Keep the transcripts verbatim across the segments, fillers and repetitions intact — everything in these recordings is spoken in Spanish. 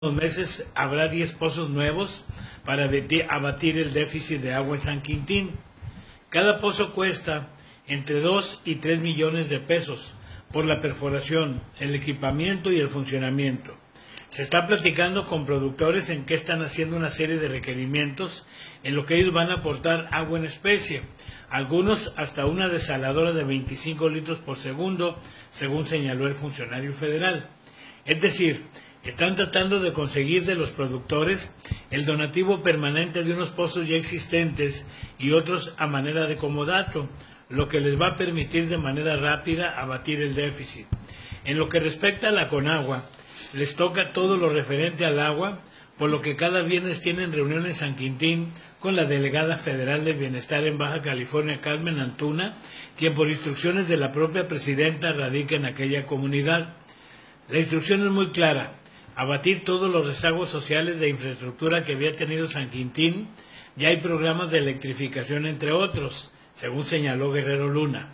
meses habrá diez pozos nuevos para abatir el déficit de agua en San Quintín. Cada pozo cuesta entre dos y tres millones de pesos por la perforación, el equipamiento y el funcionamiento. Se está platicando con productores en que están haciendo una serie de requerimientos en lo que ellos van a aportar agua en especie, algunos hasta una desaladora de veinticinco litros por segundo, según señaló el funcionario federal. Es decir, están tratando de conseguir de los productores el donativo permanente de unos pozos ya existentes y otros a manera de comodato, lo que les va a permitir de manera rápida abatir el déficit. En lo que respecta a la Conagua, les toca todo lo referente al agua, por lo que cada viernes tienen reunión en San Quintín con la delegada federal del Bienestar en Baja California, Carmen Antuna, quien por instrucciones de la propia presidenta radica en aquella comunidad. La instrucción es muy clara: abatir todos los rezagos sociales de infraestructura que había tenido San Quintín. Ya hay programas de electrificación, entre otros, según señaló Guerrero Luna.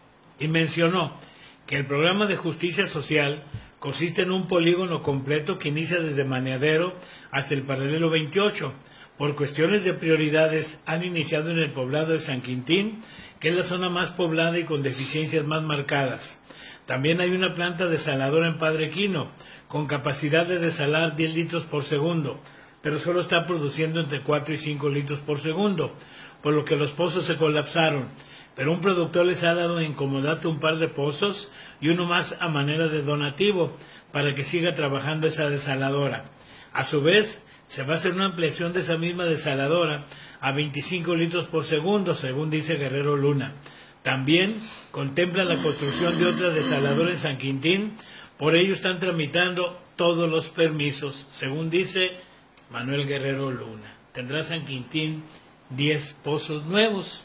Y mencionó que el programa de justicia social consiste en un polígono completo que inicia desde Maneadero hasta el paralelo veintiocho. Por cuestiones de prioridades han iniciado en el poblado de San Quintín, que es la zona más poblada y con deficiencias más marcadas. También hay una planta desaladora en Padre Quino, con capacidad de desalar diez litros por segundo, pero solo está produciendo entre cuatro y cinco litros por segundo, por lo que los pozos se colapsaron. Pero un productor les ha dado en comodato un par de pozos y uno más a manera de donativo para que siga trabajando esa desaladora. A su vez, se va a hacer una ampliación de esa misma desaladora a veinticinco litros por segundo, según dice Guerrero Luna. También contempla la construcción de otra desaladora en San Quintín, por ello están tramitando todos los permisos, según dice Manuel Guerrero Luna. Tendrá San Quintín diez pozos nuevos.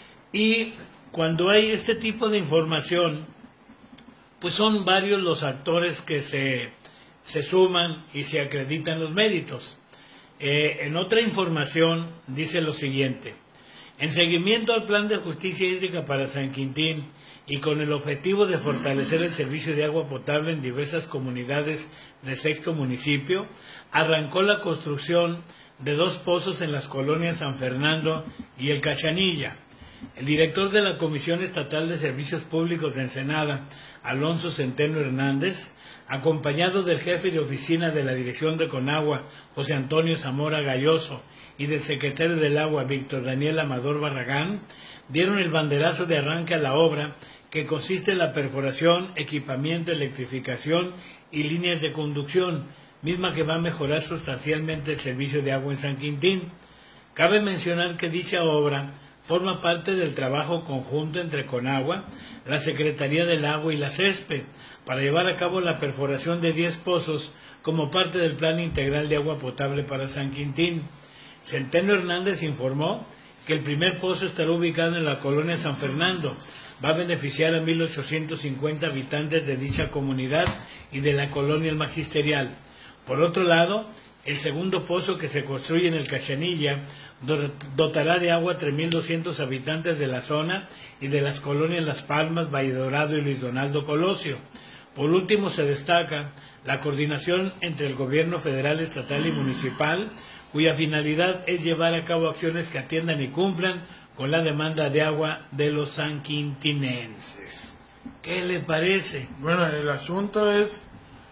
Y cuando hay este tipo de información, pues son varios los actores que se, se suman y se acreditan los méritos. Eh, en otra información dice lo siguiente: en seguimiento al plan de justicia hídrica para San Quintín y con el objetivo de fortalecer el servicio de agua potable en diversas comunidades del sexto municipio, arrancó la construcción de dos pozos en las colonias San Fernando y El Cachanilla. El director de la Comisión Estatal de Servicios Públicos de Ensenada, Alonso Centeno Hernández, acompañado del jefe de oficina de la Dirección de Conagua, José Antonio Zamora Galloso, y del secretario del Agua, Víctor Daniel Amador Barragán, dieron el banderazo de arranque a la obra, que consiste en la perforación, equipamiento, electrificación y líneas de conducción, misma que va a mejorar sustancialmente el servicio de agua en San Quintín. Cabe mencionar que dicha obra forma parte del trabajo conjunto entre Conagua, la Secretaría del Agua y la CESPE, para llevar a cabo la perforación de diez pozos como parte del Plan Integral de Agua Potable para San Quintín. Centeno Hernández informó que el primer pozo estará ubicado en la colonia San Fernando. Va a beneficiar a mil ochocientos cincuenta habitantes de dicha comunidad y de la colonia El Magisterial. Por otro lado, el segundo pozo, que se construye en El Cachanilla, dotará de agua a tres mil doscientos habitantes de la zona y de las colonias Las Palmas, Valle Dorado y Luis Donaldo Colosio. Por último, se destaca la coordinación entre el gobierno federal, estatal y municipal, cuya finalidad es llevar a cabo acciones que atiendan y cumplan con la demanda de agua de los sanquintinenses. ¿Qué le parece? Bueno, el asunto es,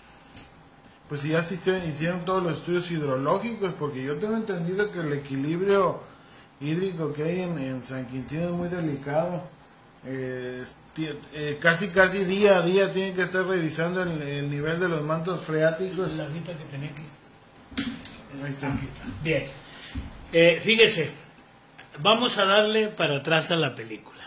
pues si ya hicieron, hicieron todos los estudios hidrológicos, porque yo tengo entendido que el equilibrio hídrico que hay en, en San Quintín es muy delicado. Eh, eh, casi casi día a día tienen que estar revisando el, el nivel de los mantos freáticos. La hojita que tenía aquí. Ahí está. Bien, eh, fíjese, vamos a darle para atrás a la película.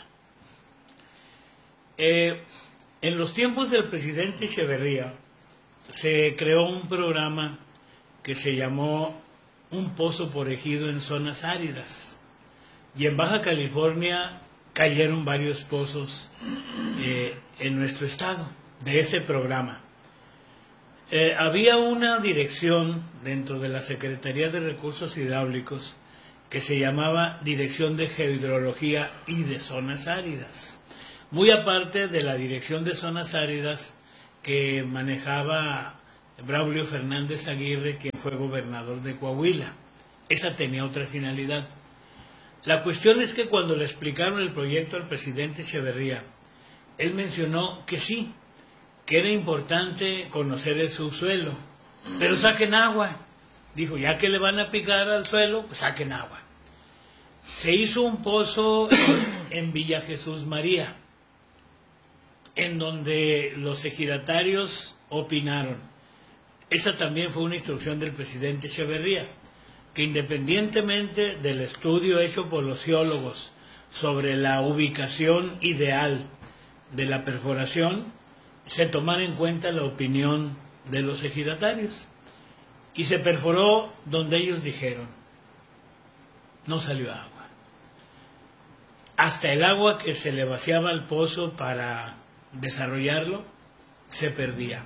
Eh, en los tiempos del presidente Echeverría se creó un programa que se llamó Un Pozo por Ejido en Zonas Áridas, y en Baja California cayeron varios pozos eh, en nuestro estado de ese programa. Eh, había una dirección dentro de la Secretaría de Recursos Hidráulicos que se llamaba Dirección de Geohidrología y de Zonas Áridas, muy aparte de la Dirección de Zonas Áridas que manejaba Braulio Fernández Aguirre, quien fue gobernador de Coahuila. Esa tenía otra finalidad. La cuestión es que cuando le explicaron el proyecto al presidente Echeverría, él mencionó que sí, que era importante conocer el subsuelo, pero saquen agua. Dijo, ya que le van a picar al suelo, pues saquen agua. Se hizo un pozo en Villa Jesús María, en donde los ejidatarios opinaron. Esa también fue una instrucción del presidente Echeverría, que independientemente del estudio hecho por los geólogos sobre la ubicación ideal de la perforación, se tomara en cuenta la opinión de los ejidatarios. Y se perforó donde ellos dijeron. No salió agua. Hasta el agua que se le vaciaba al pozo para desarrollarlo, se perdía.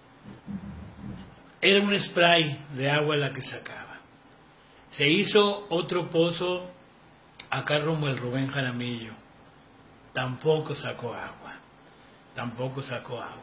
Era un spray de agua la que sacaba. Se hizo otro pozo acá rumbo el Rubén Jaramillo. Tampoco sacó agua. Tampoco sacó agua.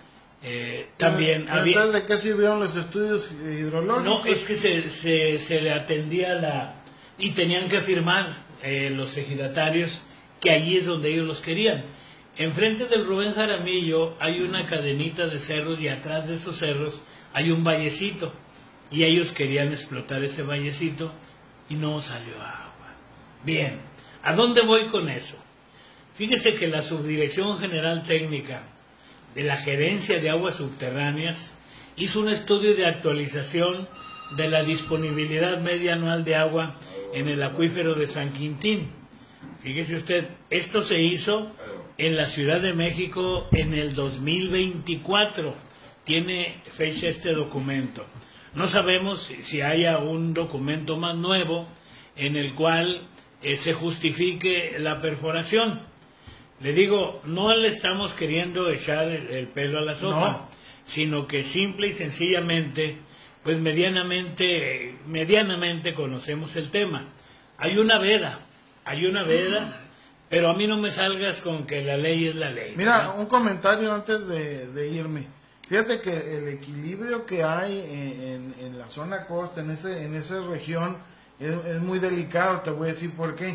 Eh, también ¿Pero había... ¿De qué sirvieron los estudios hidrológicos? No, es que se, se, se le atendía la... Y tenían que firmar eh, los ejidatarios que allí es donde ellos los querían. Enfrente del Rubén Jaramillo hay una cadenita de cerros y atrás de esos cerros hay un vallecito. Y ellos querían explotar ese vallecito y no salió agua. Bien, ¿a dónde voy con eso? Fíjese que la Subdirección General Técnica de la Gerencia de Aguas Subterráneas hizo un estudio de actualización de la disponibilidad media anual de agua en el acuífero de San Quintín. Fíjese usted, esto se hizo en la Ciudad de México en el dos mil veinticuatro. Tiene fecha este documento. No sabemos si, si haya un documento más nuevo en el cual eh, se justifique la perforación. Le digo, no le estamos queriendo echar el, el pelo a la sopa, no, sino que simple y sencillamente, pues medianamente, medianamente conocemos el tema. Hay una veda, hay una veda, pero a mí no me salgas con que la ley es la ley. Mira, ¿verdad? Un comentario antes de, de irme. Fíjate que el equilibrio que hay en, en, en la zona costa, en, ese, en esa región, es, es muy delicado. Te voy a decir por qué.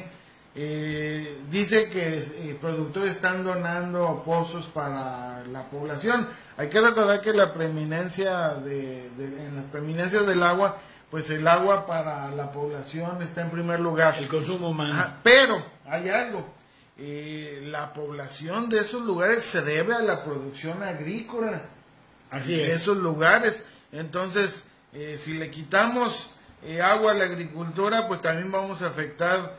Eh, dice que eh, productores están donando pozos para la población. Hay que recordar que la preeminencia de, de, en las preeminencias del agua, pues el agua para la población está en primer lugar. El consumo humano. Ajá, pero hay algo. Eh, la población de esos lugares se debe a la producción agrícola. Así de es. esos lugares. Entonces, eh, si le quitamos eh, agua a la agricultura, pues también vamos a afectar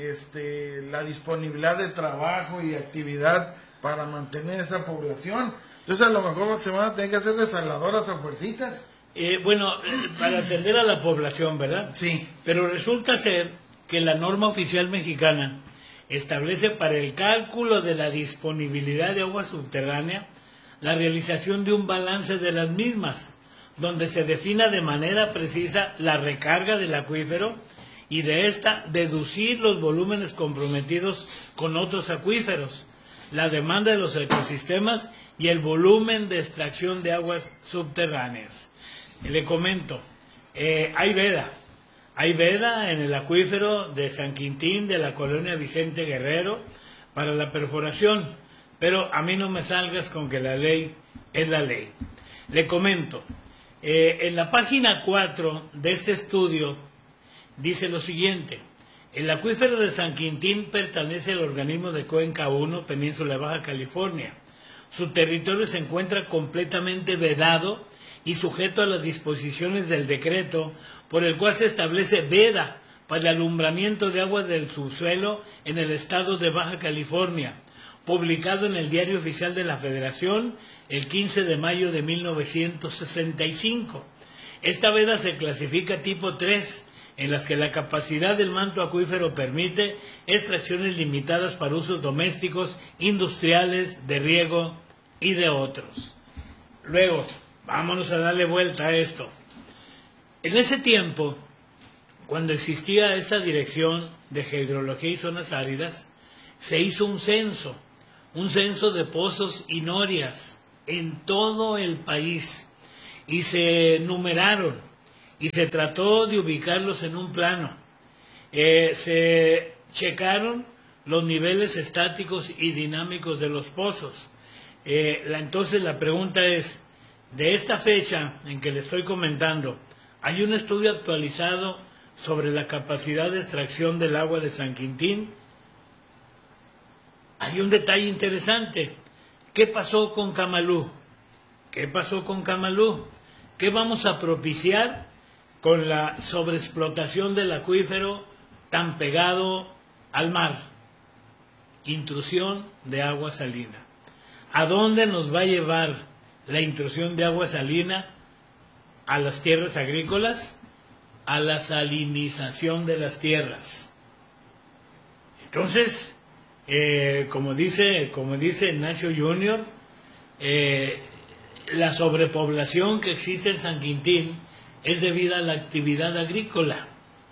este, la disponibilidad de trabajo y actividad para mantener esa población. Entonces, a lo mejor se van a tener que hacer desaladoras a fuercitas. Eh, bueno, para atender a la población, ¿verdad? Sí. Pero resulta ser que la norma oficial mexicana establece para el cálculo de la disponibilidad de agua subterránea la realización de un balance de las mismas, donde se defina de manera precisa la recarga del acuífero y de esta deducir los volúmenes comprometidos con otros acuíferos, la demanda de los ecosistemas y el volumen de extracción de aguas subterráneas. Le comento, eh, hay veda, hay veda en el acuífero de San Quintín de la colonia Vicente Guerrero para la perforación, pero a mí no me salgas con que la ley es la ley. Le comento, eh, en la página cuatro de este estudio dice lo siguiente: el acuífero de San Quintín pertenece al organismo de Cuenca uno, Península de Baja California. Su territorio se encuentra completamente vedado y sujeto a las disposiciones del decreto por el cual se establece veda para el alumbramiento de aguas del subsuelo en el estado de Baja California, publicado en el Diario Oficial de la Federación el quince de mayo de mil novecientos sesenta y cinco. Esta veda se clasifica tipo tres, en las que la capacidad del manto acuífero permite extracciones limitadas para usos domésticos, industriales, de riego y de otros. Luego, vámonos a darle vuelta a esto. En ese tiempo, cuando existía esa dirección de Hidrología y Zonas Áridas, se hizo un censo, un censo de pozos y norias en todo el país. y se numeraron y se trató de ubicarlos en un plano. Eh, se checaron los niveles estáticos y dinámicos de los pozos. Eh, la, entonces la pregunta es, de esta fecha en que le estoy comentando, ¿hay un estudio actualizado sobre la capacidad de extracción del agua de San Quintín? Hay un detalle interesante. ¿Qué pasó con Camalú? ¿Qué pasó con Camalú? ¿Qué vamos a propiciar con la sobreexplotación del acuífero tan pegado al mar? Intrusión de agua salina. ¿A dónde nos va a llevar la intrusión de agua salina? A las tierras agrícolas, a la salinización de las tierras. Entonces, eh, como dice, como dice Nacho junior, eh, la sobrepoblación que existe en San Quintín es debida a la actividad agrícola.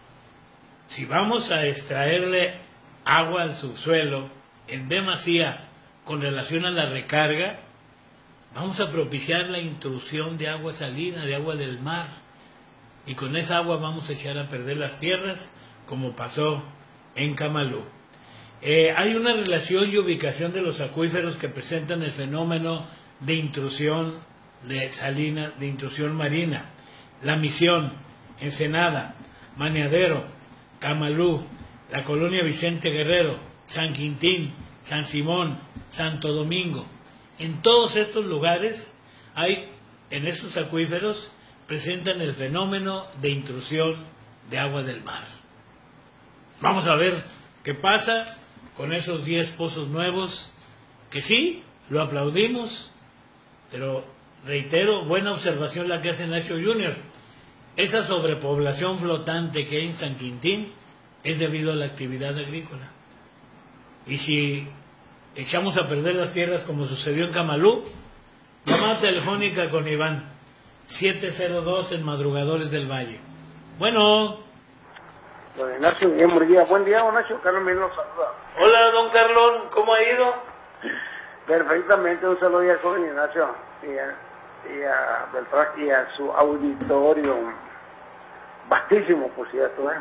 Si vamos a extraerle agua al subsuelo en demasía con relación a la recarga, vamos a propiciar la intrusión de agua salina, de agua del mar, y con esa agua vamos a echar a perder las tierras, como pasó en Camalú. Eh, hay una relación y ubicación de los acuíferos que presentan el fenómeno de intrusión de salina, de intrusión marina. La Misión, Ensenada, Maneadero, Camalú, la colonia Vicente Guerrero, San Quintín, San Simón, Santo Domingo. En todos estos lugares hay, en estos acuíferos, presentan el fenómeno de intrusión de agua del mar. Vamos a ver qué pasa con esos diez pozos nuevos, que sí, lo aplaudimos, pero reitero, buena observación la que hace Nacho junior Esa sobrepoblación flotante que hay en San Quintín es debido a la actividad agrícola. Y si echamos a perder las tierras como sucedió en Camalú, llamada telefónica con Iván, siete cero dos en Madrugadores del Valle. Bueno. Don Ignacio, bien, buen día. Buen día, don Ignacio. Carlos me nos saluda. Hola, don Carlón, ¿cómo ha ido? Perfectamente, un saludo al joven Ignacio y a, y a Beltrán y a su auditorio, vastísimo, por cierto, ¿eh?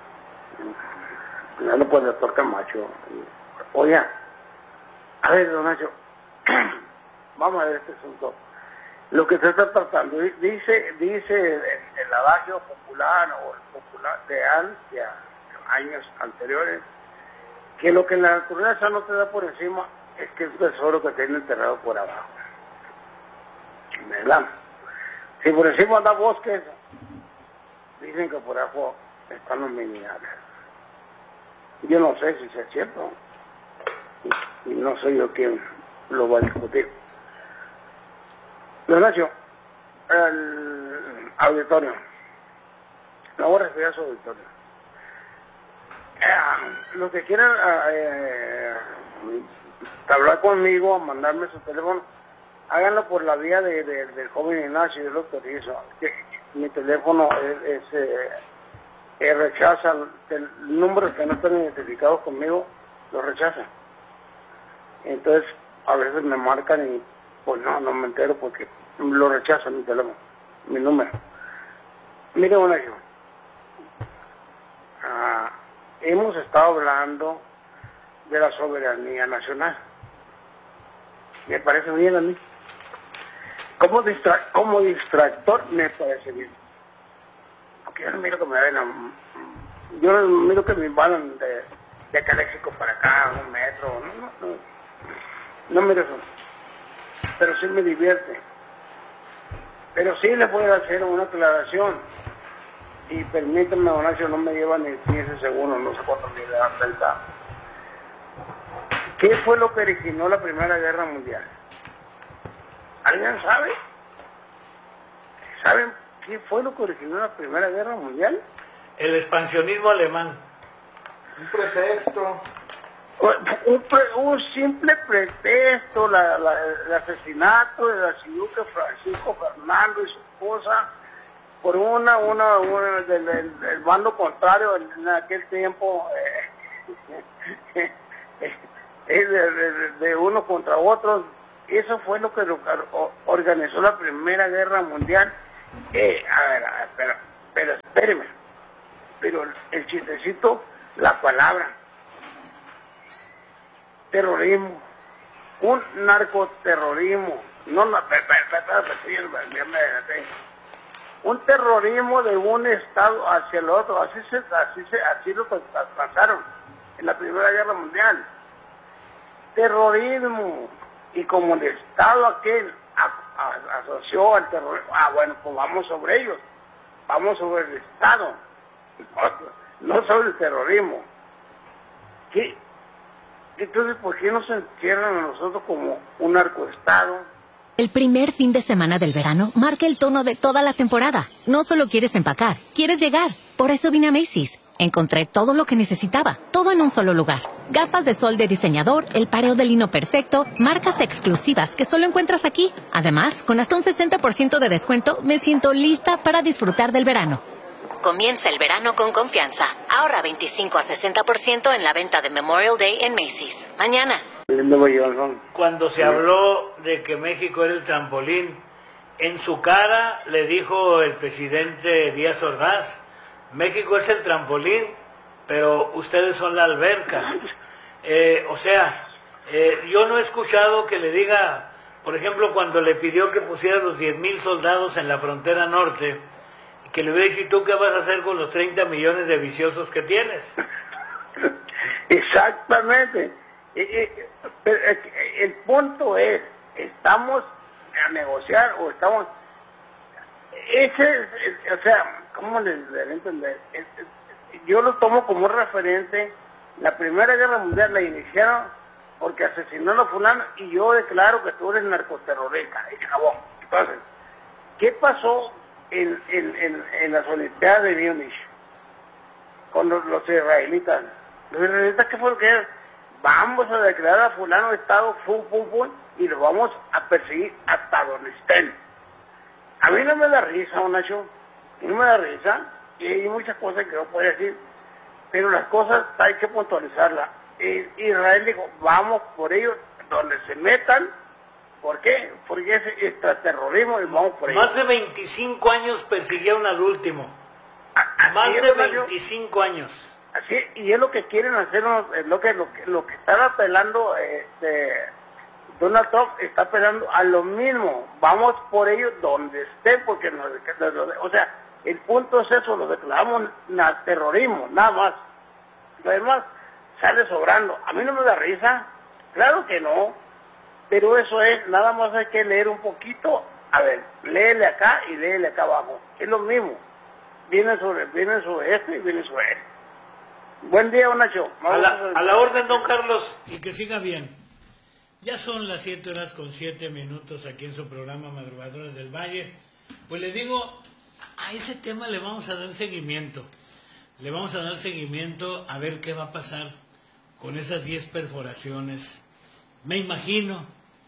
No por el doctor Camacho. Oye, a ver, don Nacho, vamos a ver este asunto. Lo que se está tratando, dice dice el, el adagio popular o el popular de antes, años anteriores, que lo que la naturaleza no te da por encima es que es un tesoro que tiene enterrado por abajo. ¿Verdad? Si por encima anda bosques, dicen que por abajo están los minerales. Yo no sé si es cierto, y, y no soy yo quien lo va a discutir. Don Nacho, el auditorio, no voy a referir a su auditorio. Eh, los que quieran eh, hablar conmigo, mandarme su teléfono, háganlo por la vía de, de, del joven Ignacio, yo lo autorizo. Mi teléfono es, es eh, eh, rechaza el número que no están identificados conmigo, lo rechazan. Entonces, a veces me marcan y pues no, no me entero porque lo rechazan mi teléfono, mi número. Mire, bueno, yo, ah, hemos estado hablando de la soberanía nacional. Me parece bien a mí. Como, distra como distractor me parece bien. Porque yo no miro que me den a, yo no miro que me invadan de, de Caléxico para acá, un metro, no, no, no, no miro eso. Pero sí me divierte. Pero sí le puedo hacer una aclaración. Y permítanme, don Nacho, no me lleva ni quince segundos, no sé cuánto me da pensar. ¿Qué fue lo que originó la Primera Guerra Mundial? ¿Alguien sabe? ¿Saben qué fue lo que originó la Primera Guerra Mundial? El expansionismo alemán. Un pretexto. Un, pre, un simple pretexto, la, la, el asesinato del archiduque Francisco Fernando y su esposa por una, una, una del, del, del bando contrario en, en aquel tiempo, eh, de, de, de uno contra otros. Eso fue lo que organizó la Primera Guerra Mundial Eh, a ver, a ver, pero, pero espéreme. Pero el chistecito, la palabra, terrorismo, un narcoterrorismo, no, no, un terrorismo de un estado hacia el otro, así se, así se, así lo pasaron en la Primera Guerra Mundial. Terrorismo, y como el estado aquel a, a, asoció al terrorismo, ah bueno, pues vamos sobre ellos, vamos sobre el estado, no, no sobre el terrorismo. ¿Qué? Entonces, ¿por qué nos encierran a nosotros como un narcoestado? El primer fin de semana del verano marca el tono de toda la temporada. No solo quieres empacar, quieres llegar. Por eso vine a Macy's. Encontré todo lo que necesitaba, todo en un solo lugar. Gafas de sol de diseñador, el pareo de lino perfecto, marcas exclusivas que solo encuentras aquí. Además, con hasta un sesenta por ciento de descuento, me siento lista para disfrutar del verano. Comienza el verano con confianza. Ahorra veinticinco a sesenta por ciento en la venta de Memorial Day en Macy's. Mañana. Cuando se habló de que México era el trampolín, en su cara le dijo el presidente Díaz Ordaz, México es el trampolín, pero ustedes son la alberca. Eh, o sea, eh, yo no he escuchado que le diga, por ejemplo, cuando le pidió que pusiera los diez mil soldados en la frontera norte, que le hubiera dicho, ¿y tú qué vas a hacer con los treinta millones de viciosos que tienes? Exactamente. El punto es, ¿estamos a negociar o estamos...? Ese, o sea, ¿cómo les debo entender? Yo lo tomo como referente. La Primera Guerra Mundial la iniciaron porque asesinaron a fulano y yo declaro que tú eres narcoterrorista. Y se acabó. Entonces, ¿qué pasó en, en, en, en las Olimpiadas de Múnich con los, los israelitas? Los israelitas, ¿qué fue lo que era? Vamos a declarar a fulano de Estado, fum, fum, fum, y lo vamos a perseguir hasta donde estén. A mí no me da risa, Nacho, no me da risa, y hay muchas cosas que no puedo decir, pero las cosas hay que puntualizarlas. Israel dijo, vamos por ellos, donde se metan. ¿Por qué? Porque es extraterrorismo y vamos por ellos. Más de veinticinco años persiguieron al último. Más de veinticinco años. Así, y es lo que quieren hacer, es lo que, lo que, lo que están apelando, este, Donald Trump está apelando a lo mismo, vamos por ellos donde estén, porque nos, o sea, el punto es eso, lo declaramos na, terrorismo, nada más, lo demás sale sobrando. A mí no me da risa, claro que no, pero eso es, nada más hay que leer un poquito, a ver, léele acá y léele acá abajo, es lo mismo, viene sobre, viene sobre esto y viene sobre esto. Buen día, Nacho. A la, a la orden, don Carlos, y que siga bien. Ya son las siete horas con siete minutos aquí en su programa Madrugadores del Valle. Pues le digo, a ese tema le vamos a dar seguimiento. Le vamos a dar seguimiento a ver qué va a pasar con esas diez perforaciones. Me imagino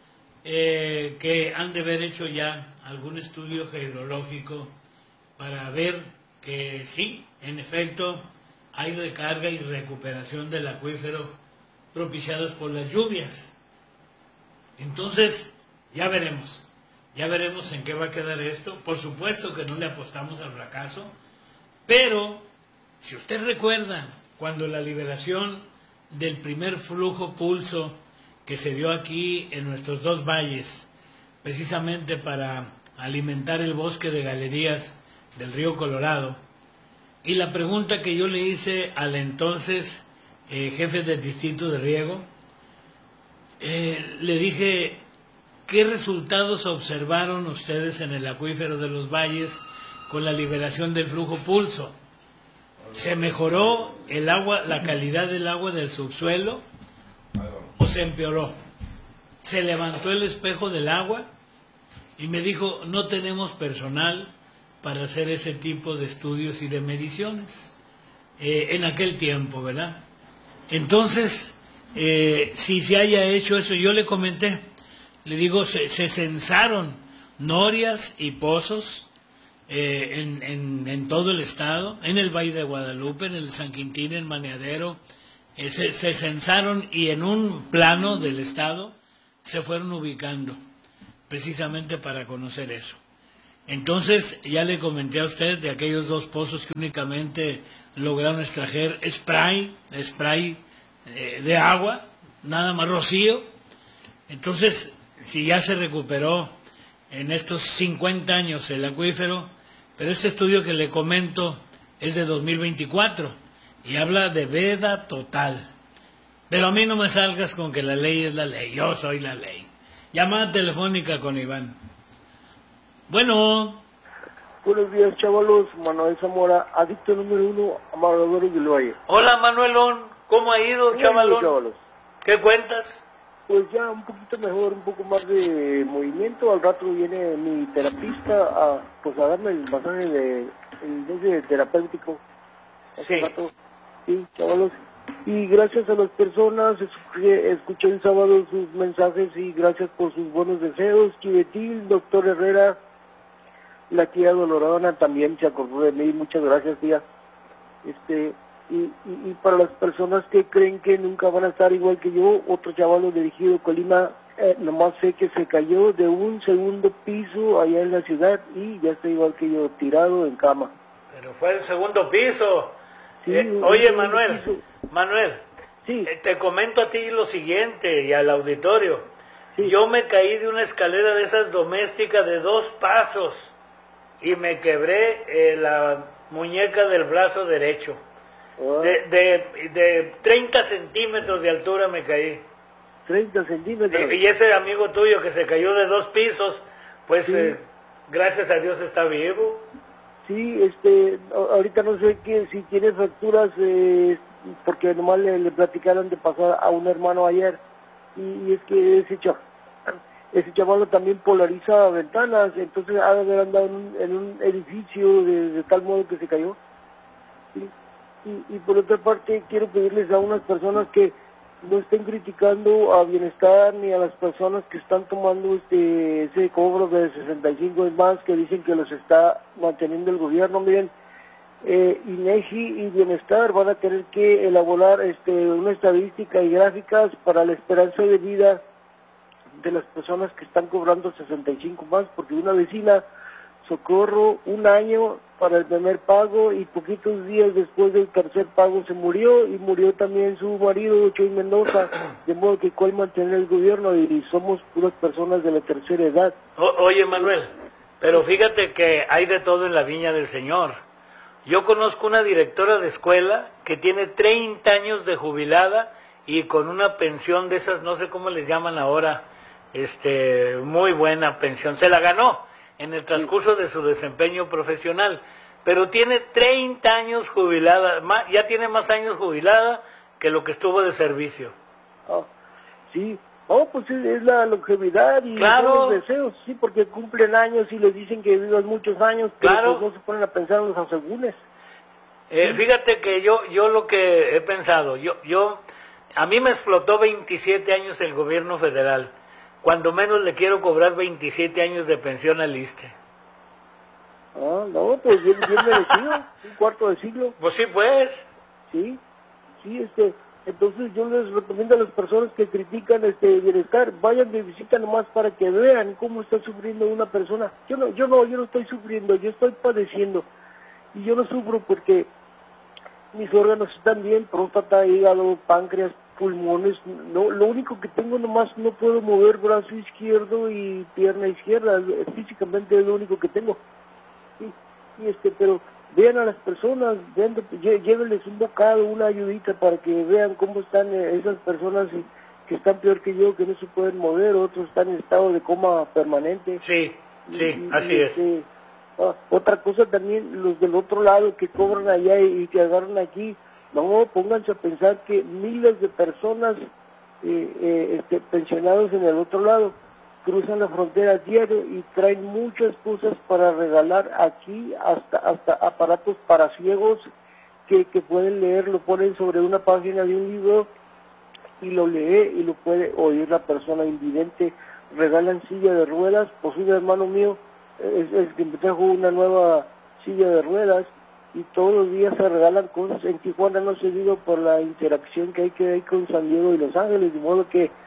eh, que han de haber hecho ya algún estudio hidrológico para ver que sí, en efecto, hay recarga y recuperación del acuífero propiciados por las lluvias. Entonces, ya veremos, ya veremos en qué va a quedar esto. Por supuesto que no le apostamos al fracaso, pero si usted recuerda, cuando la liberación del primer flujo pulso que se dio aquí en nuestros dos valles, precisamente para alimentar el bosque de galerías del río Colorado, y la pregunta que yo le hice al entonces eh, jefe del distrito de riego, eh, le dije, ¿qué resultados observaron ustedes en el acuífero de los valles con la liberación del flujo pulso? ¿Se mejoró el agua, la calidad del agua del subsuelo o se empeoró? Se levantó el espejo del agua y me dijo, no tenemos personal para hacer ese tipo de estudios y de mediciones, eh, en aquel tiempo, ¿verdad? Entonces, eh, si se haya hecho eso, yo le comenté, le digo, se, se censaron norias y pozos eh, en, en, en todo el estado, en el Valle de Guadalupe, en el San Quintín, en Maneadero, eh, se, se censaron y en un plano del estado se fueron ubicando, precisamente para conocer eso. Entonces, ya le comenté a usted de aquellos dos pozos que únicamente lograron extraer spray, spray eh, de agua, nada más rocío. Entonces, si ya se recuperó en estos cincuenta años el acuífero, pero este estudio que le comento es de dos mil veinticuatro y habla de veda total. Pero a mí no me salgas con que la ley es la ley, yo soy la ley. Llamada telefónica con Iván. Bueno. Buenos días, chavalos. Manuel Zamora, adicto número uno a Moradores del Valle. Hola, Manuelón. ¿Cómo ha ido, chavalón? Chavalos. ¿Qué cuentas? Pues ya un poquito mejor, un poco más de movimiento. Al rato viene mi terapista a, pues, a darme el masaje de, el de terapéutico. Sí. Rato. Sí, chavalos. Y gracias a las personas, escuché el sábado sus mensajes y gracias por sus buenos deseos. Chivetil, doctor Herrera, la tía Dolorona también se acordó de mí, muchas gracias, tía. Este, y, y, y para las personas que creen que nunca van a estar igual que yo, otro chavalo dirigido Colima, eh, nomás sé que se cayó de un segundo piso allá en la ciudad y ya está igual que yo, tirado en cama. Pero fue el segundo piso. Sí, eh, oye, Manuel, piso. Manuel, sí. eh, te comento a ti lo siguiente y al auditorio. Sí. Yo me caí de una escalera de esas domésticas de dos pasos y me quebré eh, la muñeca del brazo derecho. Ah. De, de, de treinta centímetros de altura me caí. treinta centímetros. Y, y ese amigo tuyo que se cayó de dos pisos, pues Sí. eh, gracias a Dios está vivo. Sí, este, ahorita no sé qué, si tiene fracturas, eh, porque nomás le, le platicaron de pasar a un hermano ayer, y, y es que ese chaval, ese chaval también polariza ventanas, entonces ha de haber andado en un, en un edificio de, de tal modo que se cayó. ¿Sí? Y, y por otra parte quiero pedirles a unas personas que no estén criticando a Bienestar ni a las personas que están tomando este ese cobro de sesenta y cinco es más, que dicen que los está manteniendo el gobierno. Miren, eh, INEGI y Bienestar van a tener que elaborar este una estadística y gráficas para la esperanza de vida de las personas que están cobrando sesenta y cinco más, porque una vecina Socorro un año para el primer pago y poquitos días después del tercer pago se murió, y murió también su marido, Choy Mendoza, de modo que cuál mantener el gobierno, y somos puras personas de la tercera edad. O, oye, Manuel, pero fíjate que hay de todo en la viña del Señor. Yo conozco una directora de escuela que tiene treinta años de jubilada y con una pensión de esas, no sé cómo les llaman ahora, este, muy buena pensión, se la ganó en el transcurso de su desempeño profesional, pero tiene treinta años jubilada, más, ya tiene más años jubilada que lo que estuvo de servicio. Ah, sí, oh, pues es, es la longevidad y claro. Los deseos, sí, porque cumplen años y les dicen que vivas muchos años, pero claro. pues no se ponen a pensar en los asegúnes. Eh, sí. Fíjate que yo, yo lo que he pensado, yo, yo, a mí me explotó veintisiete años el gobierno federal. Cuando menos le quiero cobrar veintisiete años de pensión al ISSSTE. Ah, no, pues bien, bien merecido, un cuarto de siglo. Pues sí, pues. Sí, sí, este, entonces yo les recomiendo a las personas que critican este Bienestar, vayan de visita nomás para que vean cómo está sufriendo una persona. Yo no, yo no, yo no estoy sufriendo, yo estoy padeciendo. Y yo no sufro porque mis órganos están bien, próstata, hígado, páncreas, pulmones, no, lo único que tengo nomás no puedo mover brazo izquierdo y pierna izquierda, físicamente es lo único que tengo. Sí, y este, pero vean a las personas, vean, llévenles un bocado, una ayudita para que vean cómo están esas personas que están peor que yo, que no se pueden mover, otros están en estado de coma permanente. Sí, sí, y, así y, es. Este, ah, otra cosa también, los del otro lado que cobran allá y, y que agarran aquí, no, pónganse a pensar que miles de personas eh, eh, este, pensionados en el otro lado cruzan la frontera diario y traen muchas cosas para regalar aquí, hasta hasta aparatos para ciegos que, que pueden leer, lo ponen sobre una página de un libro y lo lee y lo puede oír la persona invidente. Regalan silla de ruedas, pues un hermano mío es el que me trajo una nueva silla de ruedas, y todos los días se regalan cosas. En Tijuana no se vive por la interacción que hay que hay con San Diego y Los Ángeles, de modo que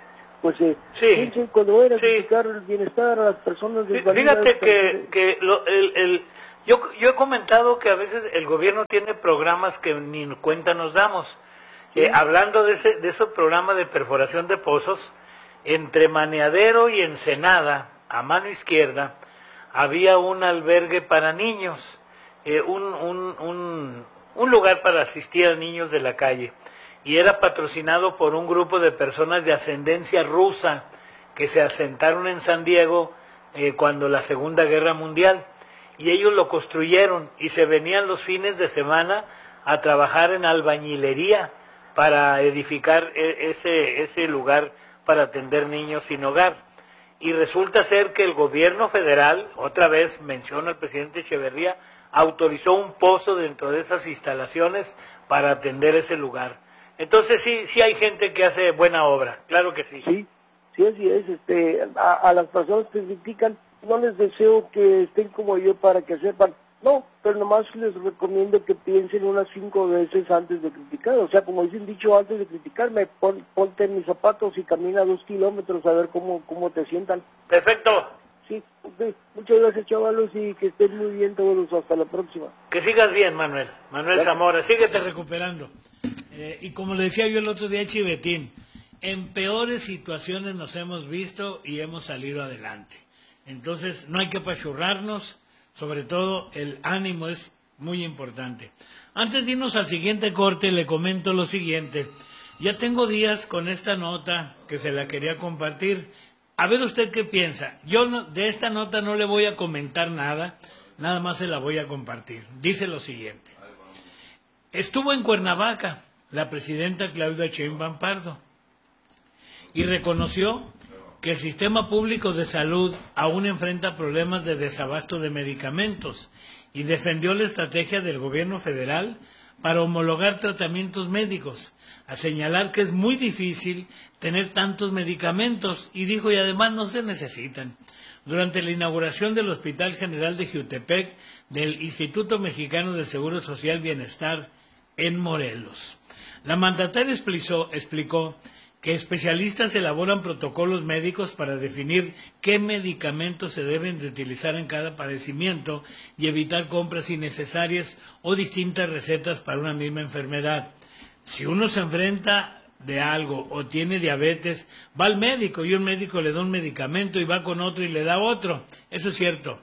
pues eh, Sí. piensen cuando vayan a Sí. criticar el bienestar a las personas Fí- desvalidas. Fíjate que, que lo- el, el, yo, yo he comentado que a veces el gobierno tiene programas que ni cuenta nos damos. Eh, hablando de ese, de esos programas de perforación de pozos, entre Maneadero y Ensenada, a mano izquierda, había un albergue para niños, eh, un, un, un, un lugar para asistir a niños de la calle, y era patrocinado por un grupo de personas de ascendencia rusa que se asentaron en San Diego eh, cuando la Segunda Guerra Mundial, y ellos lo construyeron y se venían los fines de semana a trabajar en albañilería para edificar e- ese, ese lugar para atender niños sin hogar. Y resulta ser que el gobierno federal, otra vez menciona el presidente Echeverría, autorizó un pozo dentro de esas instalaciones para atender ese lugar. Entonces sí, sí hay gente que hace buena obra, claro que sí. Sí, sí, así es. Este, a, a las personas que critican, no les deseo que estén como yo para que sepan, no, pero nomás les recomiendo que piensen unas cinco veces antes de criticar. O sea, como dicen dicho, antes de criticarme, pon, ponte en mis zapatos y camina dos kilómetros a ver cómo, cómo te sientan. Perfecto, Sí, ok. Muchas gracias, chavalos, y que estén muy bien todos. Hasta la próxima. que sigas bien, Manuel. Manuel Gracias. Zamora, síguete recuperando. recuperando. Eh, y como le decía yo el otro día a Chivetín, en peores situaciones nos hemos visto y hemos salido adelante. Entonces no hay que apachurrarnos, sobre todo el ánimo es muy importante. Antes de irnos al siguiente corte, le comento lo siguiente. Ya tengo días con esta nota que se la quería compartir. A ver usted qué piensa. Yo no, de esta nota no le voy a comentar nada, nada más se la voy a compartir. Dice lo siguiente. Estuvo en Cuernavaca la presidenta Claudia Sheinbaum Pardo y reconoció que el sistema público de salud aún enfrenta problemas de desabasto de medicamentos y defendió la estrategia del gobierno federal para homologar tratamientos médicos, a señalar que es muy difícil tener tantos medicamentos y dijo, y además no se necesitan. Durante la inauguración del Hospital General de Jiutepec del Instituto Mexicano de Seguro Social Bienestar en Morelos. La mandataria explicó, explicó que especialistas elaboran protocolos médicos para definir qué medicamentos se deben de utilizar en cada padecimiento y evitar compras innecesarias o distintas recetas para una misma enfermedad. Si uno se enfrenta de algo o tiene diabetes, va al médico y un médico le da un medicamento y va con otro y le da otro. Eso es cierto.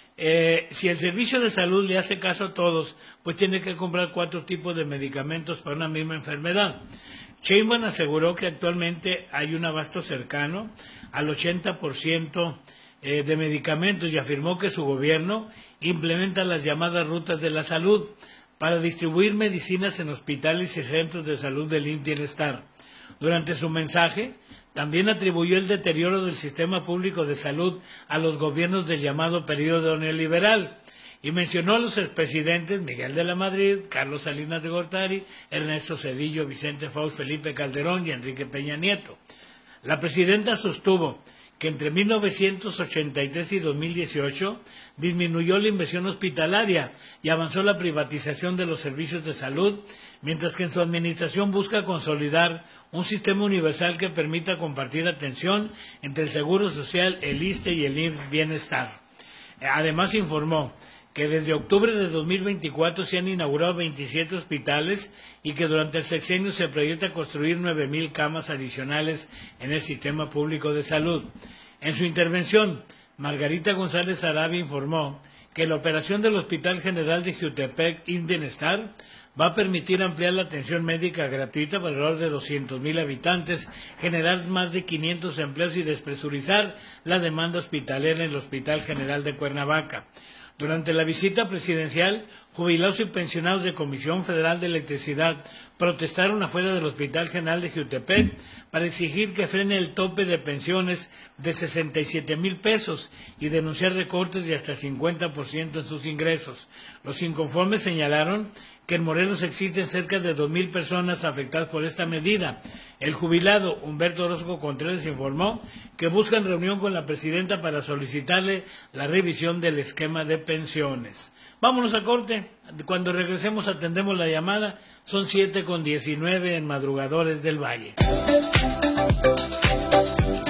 Eh, si el servicio de salud le hace caso a todos, pues tiene que comprar cuatro tipos de medicamentos para una misma enfermedad. Sheinbaum aseguró que actualmente hay un abasto cercano al ochenta por ciento eh, de medicamentos y afirmó que su gobierno implementa las llamadas rutas de la salud para distribuir medicinas en hospitales y centros de salud del I M S S Bienestar. Durante su mensaje, también atribuyó el deterioro del sistema público de salud a los gobiernos del llamado periodo neoliberal y mencionó a los expresidentes Miguel de la Madrid, Carlos Salinas de Gortari, Ernesto Zedillo, Vicente Fox, Felipe Calderón y Enrique Peña Nieto. La presidenta sostuvo que entre mil novecientos ochenta y tres y dos mil dieciocho disminuyó la inversión hospitalaria y avanzó la privatización de los servicios de salud, mientras que en su administración busca consolidar un sistema universal que permita compartir atención entre el Seguro Social, el I S S S T E y el I M S S Bienestar. Además informó que desde octubre de dos mil veinticuatro se han inaugurado veintisiete hospitales y que durante el sexenio se proyecta construir nueve mil camas adicionales en el sistema público de salud. En su intervención, Margarita González Arabia informó que la operación del Hospital General de Jiutepec I M S S Bienestar va a permitir ampliar la atención médica gratuita para alrededor de doscientos mil habitantes, generar más de quinientos empleos y despresurizar la demanda hospitalera en el Hospital General de Cuernavaca. Durante la visita presidencial, jubilados y pensionados de Comisión Federal de Electricidad protestaron afuera del Hospital General de Jiutepec para exigir que frene el tope de pensiones de sesenta y siete mil pesos y denunciar recortes de hasta cincuenta por ciento en sus ingresos. Los inconformes señalaron que en Morelos existen cerca de dos mil personas afectadas por esta medida. El jubilado Humberto Orozco Contreras informó que buscan reunión con la presidenta para solicitarle la revisión del esquema de pensiones. Vámonos a corte. Cuando regresemos atendemos la llamada. Son siete con diecinueve en Madrugadores del Valle.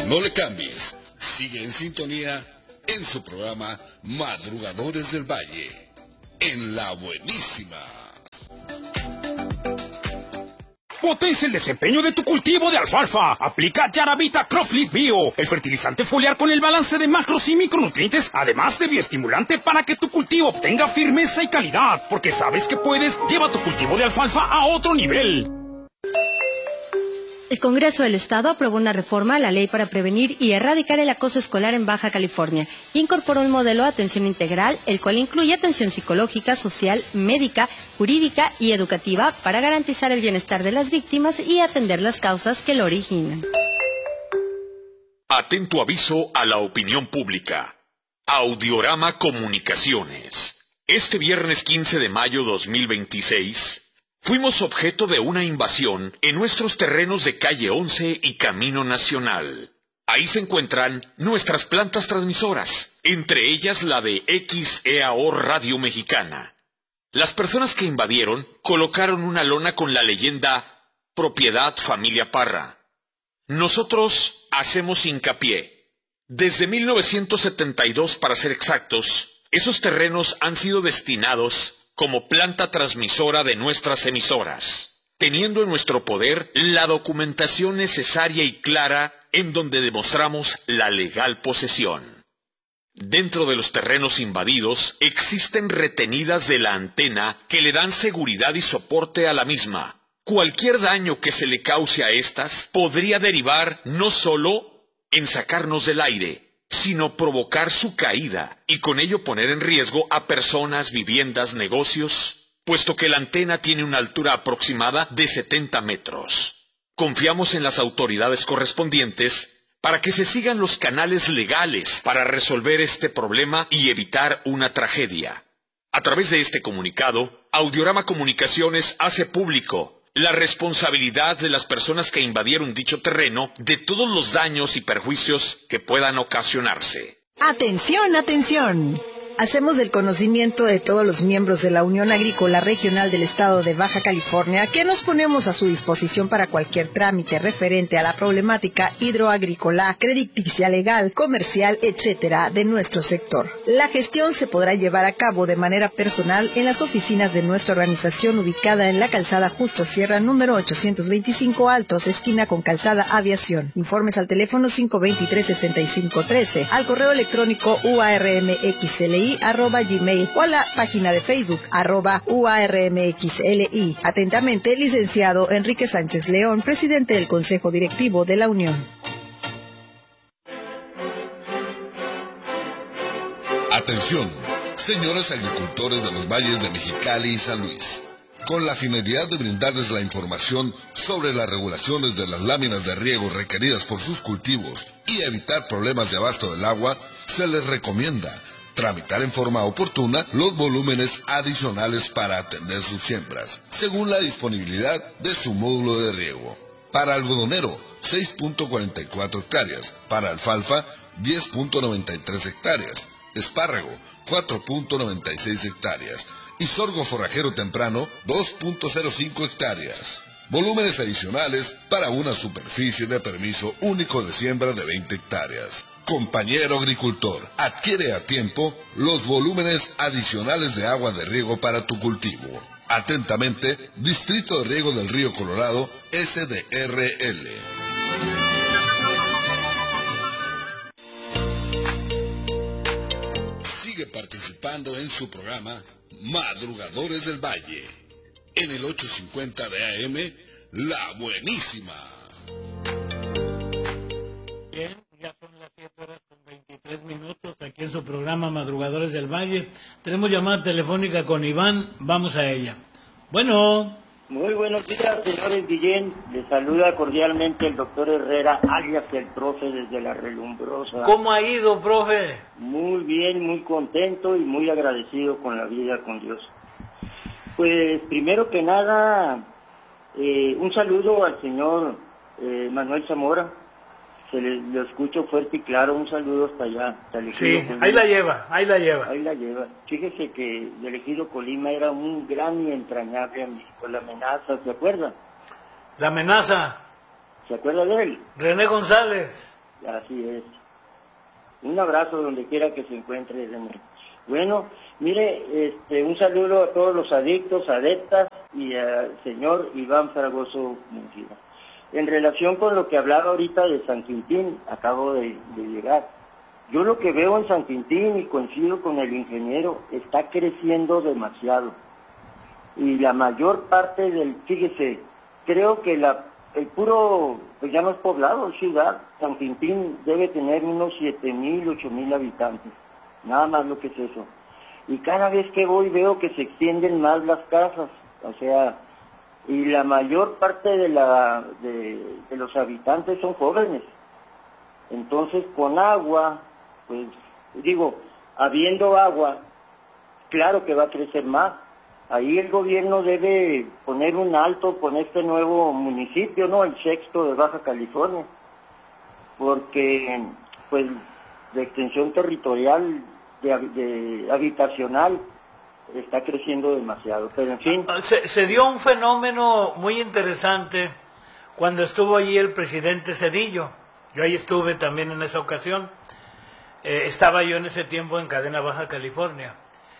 No le cambies, sigue en sintonía en su programa Madrugadores del Valle, en La Buenísima. Potencia el desempeño de tu cultivo de alfalfa. Aplica Yaravita Croplit Bio, el fertilizante foliar con el balance de macros y micronutrientes, además de bioestimulante para que tu cultivo obtenga firmeza y calidad. Porque sabes que puedes, lleva tu cultivo de alfalfa a otro nivel. El Congreso del Estado aprobó una reforma a la ley para prevenir y erradicar el acoso escolar en Baja California. Incorporó un modelo de atención integral, el cual incluye atención psicológica, social, médica, jurídica y educativa para garantizar el bienestar de las víctimas y atender las causas que lo originan. Atento aviso a la opinión pública. Audiorama Comunicaciones. Este viernes quince de mayo dos mil veintiséis... fuimos objeto de una invasión en nuestros terrenos de Calle once y Camino Nacional. Ahí se encuentran nuestras plantas transmisoras, entre ellas la de X E A O Radio Mexicana. Las personas que invadieron colocaron una lona con la leyenda Propiedad Familia Parra. Nosotros hacemos hincapié. Desde mil novecientos setenta y dos, para ser exactos, esos terrenos han sido destinados como planta transmisora de nuestras emisoras, teniendo en nuestro poder la documentación necesaria y clara en donde demostramos la legal posesión. Dentro de los terrenos invadidos existen retenidas de la antena que le dan seguridad y soporte a la misma. Cualquier daño que se le cause a estas podría derivar no solo en sacarnos del aire, sino provocar su caída y con ello poner en riesgo a personas, viviendas, negocios, puesto que la antena tiene una altura aproximada de setenta metros. Confiamos en las autoridades correspondientes para que se sigan los canales legales para resolver este problema y evitar una tragedia. A través de este comunicado, Audiorama Comunicaciones hace público la responsabilidad de las personas que invadieron dicho terreno de todos los daños y perjuicios que puedan ocasionarse. ¡Atención, atención! Hacemos del conocimiento de todos los miembros de la Unión Agrícola Regional del Estado de Baja California que nos ponemos a su disposición para cualquier trámite referente a la problemática hidroagrícola, crediticia, legal, comercial, etcétera, de nuestro sector. La gestión se podrá llevar a cabo de manera personal en las oficinas de nuestra organización ubicada en la calzada Justo Sierra número ochocientos veinticinco Altos, esquina con calzada Aviación. Informes al teléfono cinco dos tres, seis cinco uno tres, al correo electrónico uarmxli arroba gmail o a la página de Facebook arroba uarmxli. Atentamente, licenciado Enrique Sánchez León, presidente del Consejo Directivo de la Unión. Atención, señores agricultores de los valles de Mexicali y San Luis. Con la finalidad de brindarles la información sobre las regulaciones de las láminas de riego requeridas por sus cultivos y evitar problemas de abasto del agua, se les recomienda tramitar en forma oportuna los volúmenes adicionales para atender sus siembras, según la disponibilidad de su módulo de riego. Para algodonero, seis punto cuarenta y cuatro hectáreas. Para alfalfa, diez punto noventa y tres hectáreas. Espárrago, cuatro punto noventa y seis hectáreas. Y sorgo forrajero temprano, dos punto cero cinco hectáreas. Volúmenes adicionales para una superficie de permiso único de siembra de veinte hectáreas. Compañero agricultor, adquiere a tiempo los volúmenes adicionales de agua de riego para tu cultivo. Atentamente, Distrito de Riego del Río Colorado, S D R L. Sigue participando en su programa Madrugadores del Valle, en el ochocientos cincuenta de A M, La Buenísima. Bien, ya son las siete horas con veintitrés minutos aquí en su programa Madrugadores del Valle. Tenemos llamada telefónica con Iván, vamos a ella. Bueno. Muy buenos días, señores Guillén. Les saluda cordialmente el doctor Herrera, alias el profe desde La Relumbrosa. ¿Cómo ha ido, profe? Muy bien, muy contento y muy agradecido con la vida, con Dios. Pues primero que nada, eh, un saludo al señor eh, Manuel Zamora. Se le, lo escucho fuerte y claro, un saludo hasta allá. Hasta el sí, ahí la lleva, ahí la lleva. Ahí la lleva. Fíjese que el ejido Colima era un gran y entrañable amigo. La Amenaza, ¿se acuerda? La Amenaza. ¿Se acuerda de él? René González. Así es. Un abrazo donde quiera que se encuentre, René. Bueno, mire, este, un saludo a todos los adictos, adeptas y al señor Iván Fragoso Mungida. En relación con lo que hablaba ahorita de San Quintín, acabo de, de llegar. Yo lo que veo en San Quintín, y coincido con el ingeniero, está creciendo demasiado. Y la mayor parte del, fíjese, creo que la, el puro, pues ya no es poblado, es ciudad, San Quintín debe tener unos siete mil, ocho mil habitantes. Nada más lo que es eso. Y cada vez que voy veo que se extienden más las casas, o sea, y la mayor parte de, la, de, de los habitantes son jóvenes. Entonces, con agua, pues, digo, habiendo agua, claro que va a crecer más. Ahí el gobierno debe poner un alto con este nuevo municipio, ¿no? El sexto de Baja California, porque, pues, de extensión territorial, de, de habitacional, está creciendo demasiado. Pero en fin. Se, se dio un fenómeno muy interesante cuando estuvo allí el presidente Zedillo. Yo ahí estuve también en esa ocasión. Eh, estaba yo en ese tiempo en Cadena Baja California.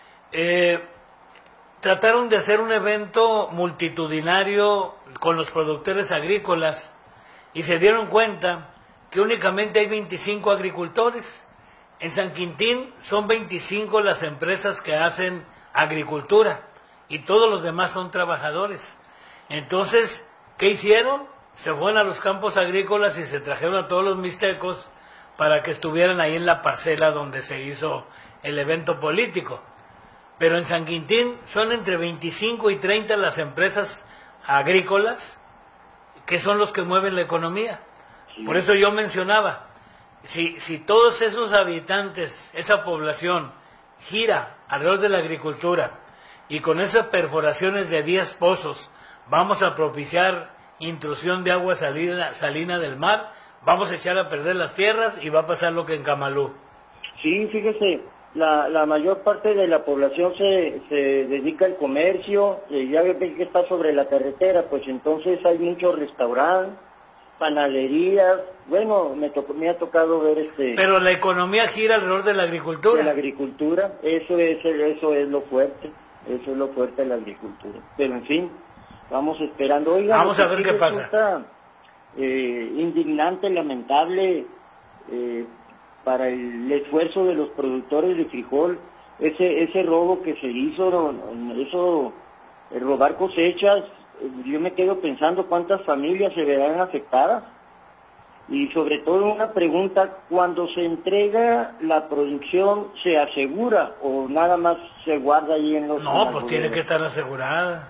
Eh, trataron de hacer un evento multitudinario con los productores agrícolas y se dieron cuenta que únicamente hay veinticinco agricultores. En San Quintín son veinticinco las empresas que hacen agricultura y todos los demás son trabajadores. Entonces, ¿qué hicieron? Se fueron a los campos agrícolas y se trajeron a todos los mixtecos para que estuvieran ahí en la parcela donde se hizo el evento político. Pero en San Quintín son entre veinticinco y treinta las empresas agrícolas que son los que mueven la economía. Por eso yo mencionaba, si, si todos esos habitantes, esa población, gira alrededor de la agricultura y con esas perforaciones de diez pozos vamos a propiciar intrusión de agua salina, salina del mar, vamos a echar a perder las tierras y va a pasar lo que en Camalú. Sí, fíjese, la, la mayor parte de la población se, se dedica al comercio, eh, ya ve que está sobre la carretera, pues entonces hay muchos restaurantes, panaderías, bueno, me, tocó, me ha tocado ver este... Pero la economía gira alrededor de la agricultura. De la agricultura, eso es, eso es lo fuerte, eso es lo fuerte de la agricultura. Pero en fin, vamos esperando. Oiga, vamos a ver qué pasa. Resulta, eh, indignante, lamentable, eh, para el esfuerzo de los productores de frijol, ese ese robo que se hizo, eso, el robar cosechas, yo me quedo pensando cuántas familias se verán afectadas. Y sobre todo una pregunta, cuando se entrega la producción, ¿se asegura o nada más se guarda ahí en los... No, pues tiene que estar asegurada.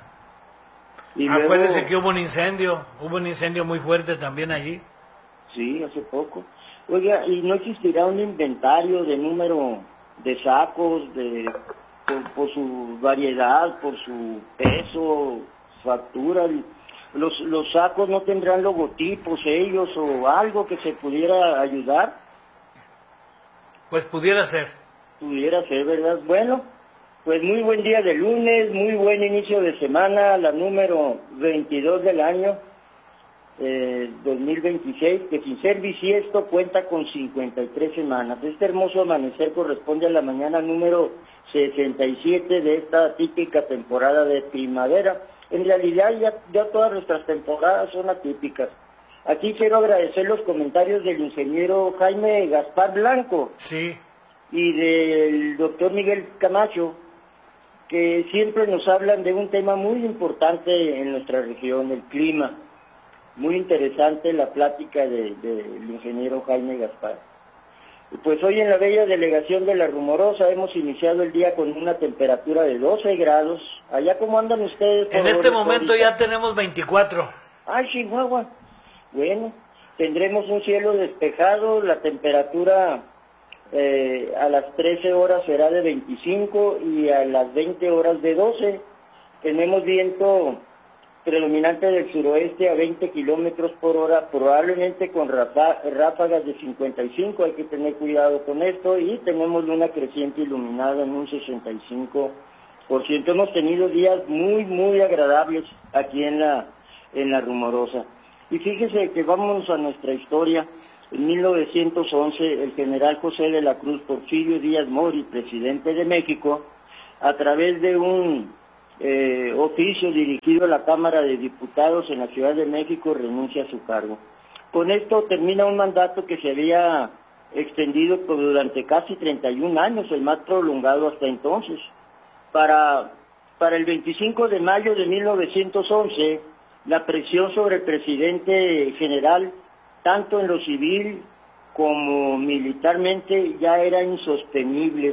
Y acuérdense luego, que hubo un incendio, hubo un incendio muy fuerte también allí. Sí, hace poco. Oiga, ¿y no existirá un inventario de número de sacos, de por, por su variedad, por su peso, factura? Los, los sacos no tendrán logotipos ellos o algo que se pudiera ayudar. Pues pudiera ser. Pudiera ser, ¿verdad? Bueno, pues muy buen día de lunes, muy buen inicio de semana, la número veintidós del año eh, dos mil veintiséis, que sin ser bisiesto cuenta con cincuenta y tres semanas. Este hermoso amanecer corresponde a la mañana número sesenta y siete de esta típica temporada de primavera. En realidad ya, ya todas nuestras temporadas son atípicas. Aquí quiero agradecer los comentarios del ingeniero Jaime Gaspar Blanco. Sí. Y del doctor Miguel Camacho, que siempre nos hablan de un tema muy importante en nuestra región, el clima. Muy interesante la plática del de, de ingeniero Jaime Gaspar. Pues hoy en la bella delegación de La Rumorosa hemos iniciado el día con una temperatura de doce grados. ¿Allá cómo andan ustedes? En este momento ya tenemos veinticuatro. ¡Ay, Chihuahua! Bueno, tendremos un cielo despejado, la temperatura eh, a las trece horas será de veinticinco y a las veinte horas de doce. Tenemos viento predominante del suroeste a veinte kilómetros por hora, probablemente con ráfagas de cincuenta y cinco, hay que tener cuidado con esto, y tenemos luna creciente iluminada en un sesenta y cinco por ciento. Hemos tenido días muy, muy agradables aquí en la, en la Rumorosa. Y fíjese que vamos a nuestra historia. En mil novecientos once, el general José de la Cruz Porfirio Díaz Mori, presidente de México, a través de un eh, oficio dirigido a la Cámara de Diputados en la Ciudad de México, renuncia a su cargo. Con esto termina un mandato que se había extendido por durante casi treinta y un años, el más prolongado hasta entonces. Para, para el veinticinco de mayo de mil novecientos once, la presión sobre el presidente general, tanto en lo civil como militarmente, ya era insostenible.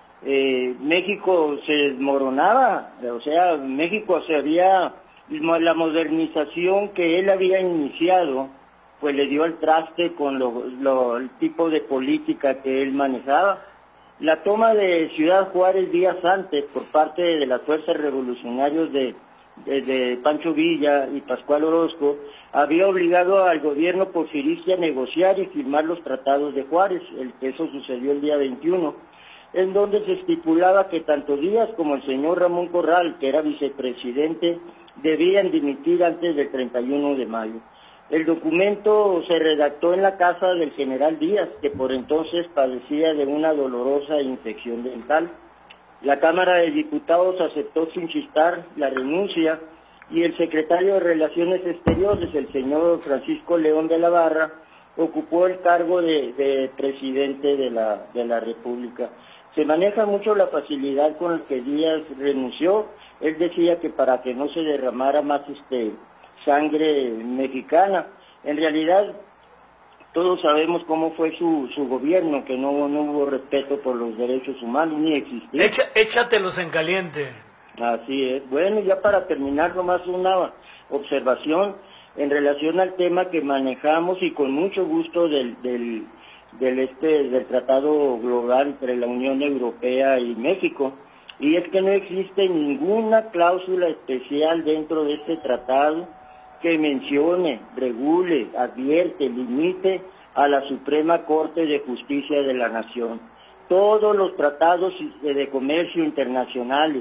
Eh, México se desmoronaba, o sea, México se había, la modernización que él había iniciado, pues le dio al traste con lo, lo, el tipo de política que él manejaba. La toma de Ciudad Juárez días antes por parte de las fuerzas revolucionarias de, de, de Pancho Villa y Pascual Orozco había obligado al gobierno porfirista a negociar y firmar los tratados de Juárez. El, eso sucedió el día veintiuno, en donde se estipulaba que tanto Díaz como el señor Ramón Corral, que era vicepresidente, debían dimitir antes del treinta y uno de mayo. El documento se redactó en la casa del general Díaz, que por entonces padecía de una dolorosa infección dental. La Cámara de Diputados aceptó sin chistar la renuncia y el secretario de Relaciones Exteriores, el señor Francisco León de la Barra, ocupó el cargo de, de presidente de la, de la República. Se maneja mucho la facilidad con la que Díaz renunció. Él decía que para que no se derramara más este sangre mexicana. En realidad, todos sabemos cómo fue su, su gobierno, que no, no hubo respeto por los derechos humanos, ni existía. Echa, échatelos en caliente. Así es. Bueno, ya para terminar, nomás una observación en relación al tema que manejamos y con mucho gusto del, del, del, este, del Tratado Global entre la Unión Europea y México. Y es que no existe ninguna cláusula especial dentro de este tratado que mencione, regule, advierte, limite a la Suprema Corte de Justicia de la Nación. Todos los tratados de comercio internacionales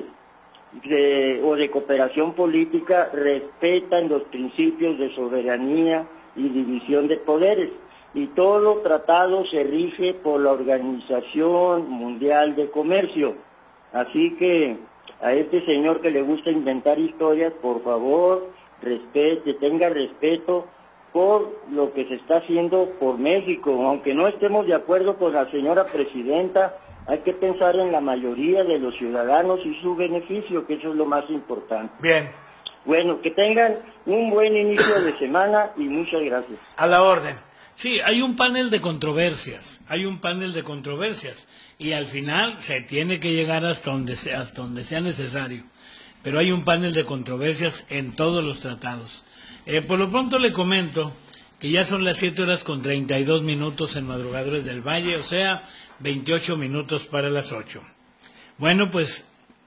de, o de cooperación política respetan los principios de soberanía y división de poderes, y todo tratado se rige por la Organización Mundial de Comercio. Así que a este señor que le gusta inventar historias, por favor, respete, tenga respeto por lo que se está haciendo por México. Aunque no estemos de acuerdo con la señora presidenta, hay que pensar en la mayoría de los ciudadanos y su beneficio, que eso es lo más importante. Bien. Bueno, que tengan un buen inicio de semana y muchas gracias. A la orden. Sí, hay un panel de controversias, hay un panel de controversias y al final se tiene que llegar hasta donde sea, hasta donde sea necesario. Pero hay un panel de controversias en todos los tratados. Eh, por lo pronto le comento que ya son las siete horas con treinta y dos minutos en Madrugadores del Valle, o sea, veintiocho minutos para las ocho. Bueno, pues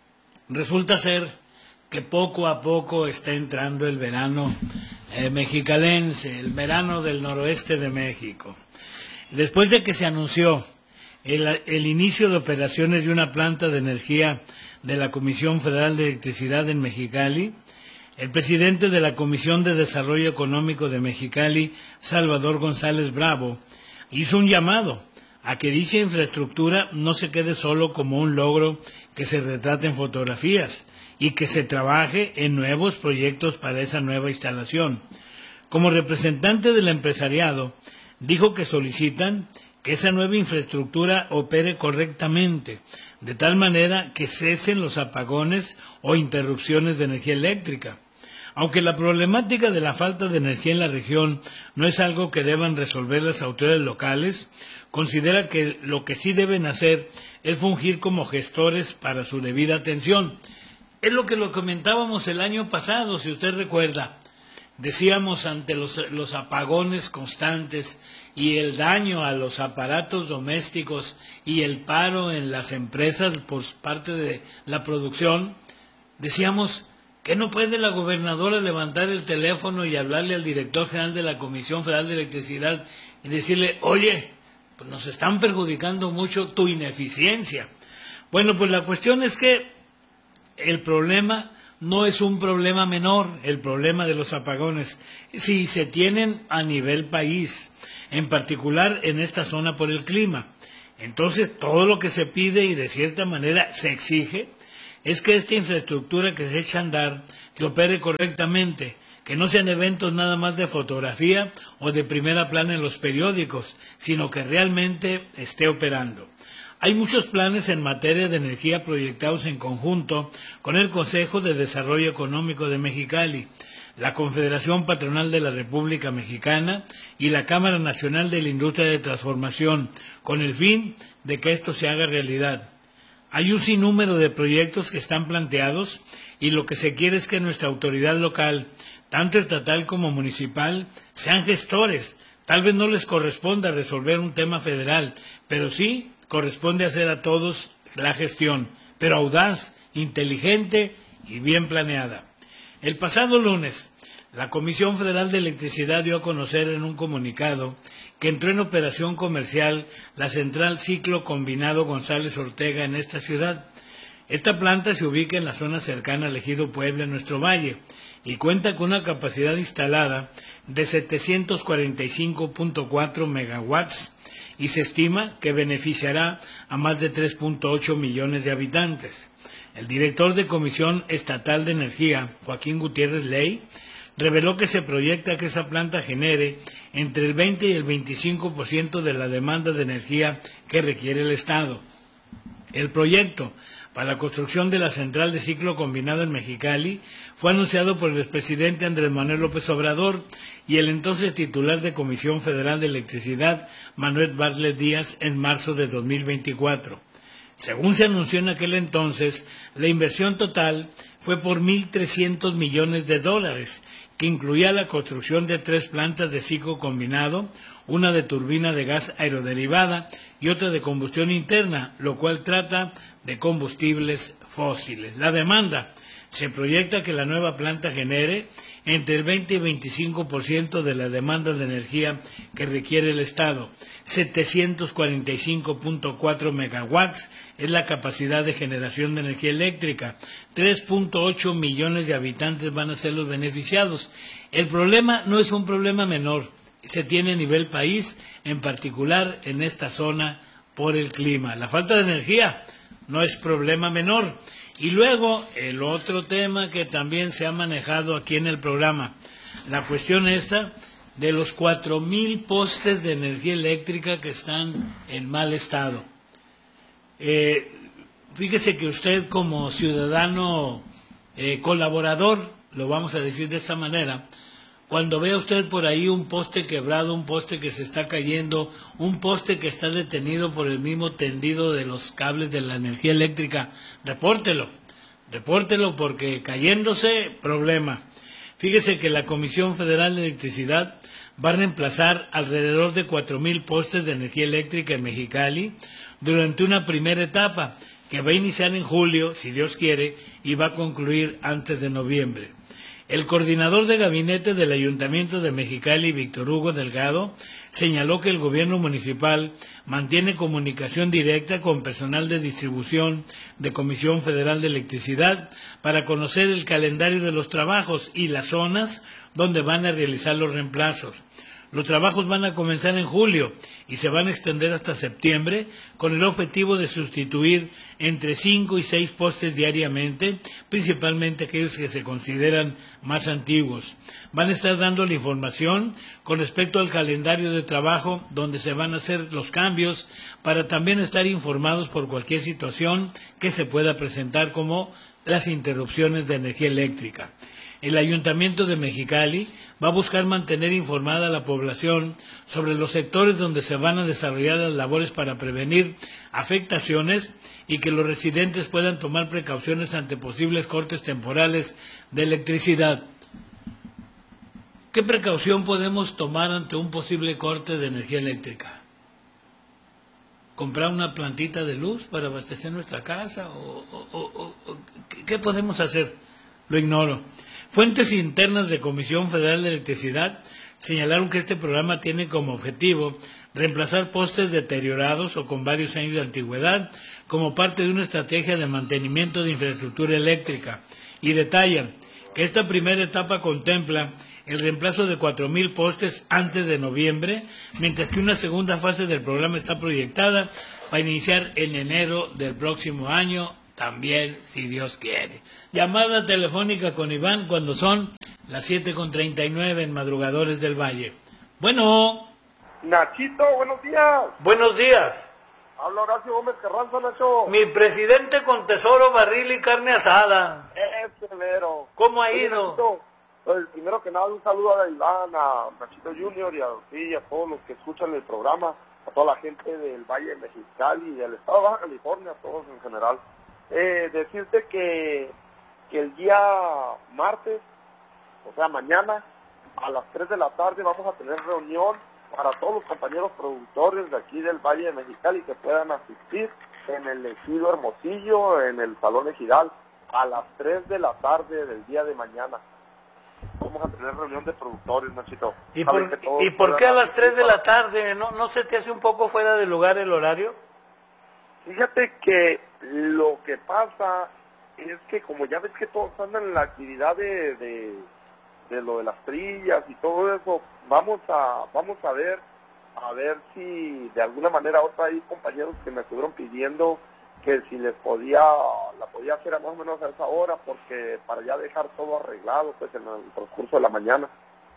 resulta ser que poco a poco está entrando el verano eh, mexicalense, el verano del noroeste de México. Después de que se anunció el, el inicio de operaciones de una planta de energía de la Comisión Federal de Electricidad en Mexicali, el presidente de la Comisión de Desarrollo Económico de Mexicali, Salvador González Bravo, hizo un llamado a que dicha infraestructura no se quede solo como un logro que se retrate en fotografías y que se trabaje en nuevos proyectos para esa nueva instalación. Como representante del empresariado, dijo que solicitan que esa nueva infraestructura opere correctamente, de tal manera que cesen los apagones o interrupciones de energía eléctrica. Aunque la problemática de la falta de energía en la región no es algo que deban resolver las autoridades locales, considera que lo que sí deben hacer es fungir como gestores para su debida atención. Es lo que lo comentábamos el año pasado, si usted recuerda. Decíamos ante los, los apagones constantes y el daño a los aparatos domésticos y el paro en las empresas por parte de la producción, decíamos que no puede la gobernadora levantar el teléfono y hablarle al director general de la Comisión Federal de Electricidad y decirle, oye, pues nos están perjudicando mucho tu ineficiencia. Bueno, pues la cuestión es que el problema no es un problema menor el problema de los apagones. Sí, se tienen a nivel país, en particular en esta zona por el clima. Entonces, todo lo que se pide y de cierta manera se exige es que esta infraestructura que se echa a andar, que opere correctamente, que no sean eventos nada más de fotografía o de primera plana en los periódicos, sino que realmente esté operando. Hay muchos planes en materia de energía proyectados en conjunto con el Consejo de Desarrollo Económico de Mexicali, la Confederación Patronal de la República Mexicana y la Cámara Nacional de la Industria de Transformación, con el fin de que esto se haga realidad. Hay un sinnúmero de proyectos que están planteados y lo que se quiere es que nuestra autoridad local, tanto estatal como municipal, sean gestores. Tal vez no les corresponda resolver un tema federal, pero sí corresponde hacer a todos la gestión, pero audaz, inteligente y bien planeada. El pasado lunes, la Comisión Federal de Electricidad dio a conocer en un comunicado que entró en operación comercial la central Ciclo Combinado González Ortega en esta ciudad. Esta planta se ubica en la zona cercana al Ejido Puebla, en nuestro valle, y cuenta con una capacidad instalada de setecientos cuarenta y cinco punto cuatro megawatts y se estima que beneficiará a más de tres punto ocho millones de habitantes. El director de Comisión Estatal de Energía, Joaquín Gutiérrez Ley, reveló que se proyecta que esa planta genere entre el veinte y el veinticinco por ciento de la demanda de energía que requiere el Estado. El proyecto para la construcción de la central de ciclo combinado en Mexicali fue anunciado por el expresidente Andrés Manuel López Obrador y el entonces titular de Comisión Federal de Electricidad, Manuel Bartlett Díaz, en marzo de dos mil veinticuatro. Según se anunció en aquel entonces, la inversión total fue por mil trescientos millones de dólares, que incluía la construcción de tres plantas de ciclo combinado, una de turbina de gas aeroderivada y otra de combustión interna, lo cual trata de combustibles fósiles. La demanda: se proyecta que la nueva planta genere entre el veinte y veinticinco por ciento de la demanda de energía que requiere el Estado. setecientos cuarenta y cinco punto cuatro megawatts es la capacidad de generación de energía eléctrica. tres punto ocho millones de habitantes van a ser los beneficiados. El problema no es un problema menor, se tiene a nivel país, en particular en esta zona por el clima. La falta de energía no es problema menor. Y luego, el otro tema que también se ha manejado aquí en el programa, la cuestión esta de los cuatro mil postes de energía eléctrica que están en mal estado. Eh, fíjese que usted, como ciudadano eh, colaborador, lo vamos a decir de esta manera, cuando vea usted por ahí un poste quebrado, un poste que se está cayendo, un poste que está detenido por el mismo tendido de los cables de la energía eléctrica, repórtelo, repórtelo porque cayéndose, problema. Fíjese que la Comisión Federal de Electricidad va a reemplazar alrededor de cuatro mil postes de energía eléctrica en Mexicali durante una primera etapa que va a iniciar en julio, si Dios quiere, y va a concluir antes de noviembre. El coordinador de gabinete del Ayuntamiento de Mexicali, Víctor Hugo Delgado, señaló que el gobierno municipal mantiene comunicación directa con personal de distribución de Comisión Federal de Electricidad para conocer el calendario de los trabajos y las zonas donde van a realizar los reemplazos. Los trabajos van a comenzar en julio y se van a extender hasta septiembre con el objetivo de sustituir entre cinco y seis postes diariamente, principalmente aquellos que se consideran más antiguos. Van a estar dando la información con respecto al calendario de trabajo donde se van a hacer los cambios para también estar informados por cualquier situación que se pueda presentar como las interrupciones de energía eléctrica. El Ayuntamiento de Mexicali va a buscar mantener informada a la población sobre los sectores donde se van a desarrollar las labores para prevenir afectaciones y que los residentes puedan tomar precauciones ante posibles cortes temporales de electricidad. ¿Qué precaución podemos tomar ante un posible corte de energía eléctrica? ¿Comprar una plantita de luz para abastecer nuestra casa? ¿O, o, o, o qué podemos hacer? Lo ignoro. Fuentes internas de Comisión Federal de Electricidad señalaron que este programa tiene como objetivo reemplazar postes deteriorados o con varios años de antigüedad como parte de una estrategia de mantenimiento de infraestructura eléctrica. y detallan que esta primera etapa contempla el reemplazo de cuatro mil postes antes de noviembre, mientras que una segunda fase del programa está proyectada para iniciar en enero del próximo año, también si Dios quiere. Llamada telefónica con Iván cuando son las siete con treinta y nueve en Madrugadores del Valle. Bueno. Nachito, buenos días. Buenos días. Habla Horacio Gómez Carranza, Nacho. Mi presidente con tesoro, barril y carne asada. Ese mero. ¿Cómo ha ido? Nachito, pues, primero que nada, un saludo a Iván, a Nachito Junior y a, sí, a todos los que escuchan el programa, a toda la gente del Valle de Mexicali y del estado de Baja California, a todos en general. Eh, decirte que, que el día martes, o sea, mañana, a las tres de la tarde vamos a tener reunión para todos los compañeros productores de aquí del Valle de Mexicali que puedan asistir en el Ejido Hermosillo, en el Salón Ejidal, a las tres de la tarde del día de mañana. Vamos a tener reunión de productores, Nachito. ¿Y por, ¿y por qué a las tres de la tarde? ¿No, ¿No se te hace un poco fuera de lugar el horario? Fíjate que lo que pasa es que como ya ves que todos andan en la actividad de, de, de lo de las trillas y todo eso, vamos a vamos a ver a ver si de alguna manera otra hay compañeros que me estuvieron pidiendo que si les podía la podía hacer a más o menos a esa hora, porque para ya dejar todo arreglado pues en el transcurso de la mañana.